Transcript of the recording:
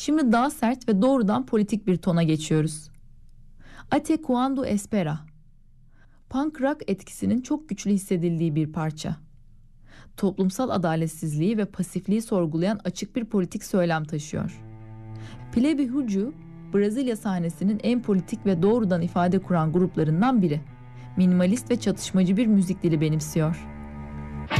Şimdi daha sert ve doğrudan politik bir tona geçiyoruz. Ate Quando Espera. Punk rock etkisinin çok güçlü hissedildiği bir parça. Toplumsal adaletsizliği ve pasifliği sorgulayan açık bir politik söylem taşıyor. Plebe Hucu, Brezilya sahnesinin en politik ve doğrudan ifade kuran gruplarından biri. Minimalist ve çatışmacı bir müzik dili benimsiyor.